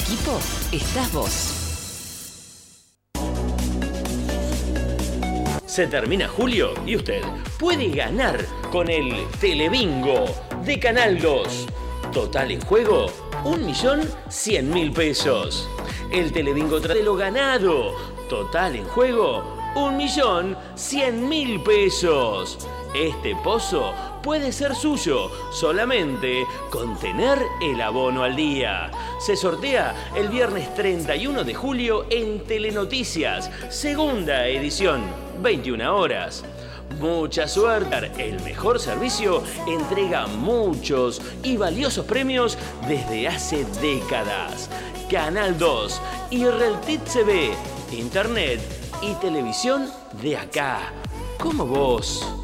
equipo estás vos. Se termina julio y usted puede ganar con el Telebingo de Canal 2. Total en juego, 1.100.000 pesos. El Telebingo trae lo ganado. Total en juego, 1.100.000 pesos. Este pozo puede ser suyo solamente con tener el abono al día. Se sortea el viernes 31 de julio en Telenoticias, segunda edición, 21 horas. Mucha suerte. El mejor servicio entrega muchos y valiosos premios desde hace décadas. Canal 2 y Reltit TV, internet y televisión de acá, como vos.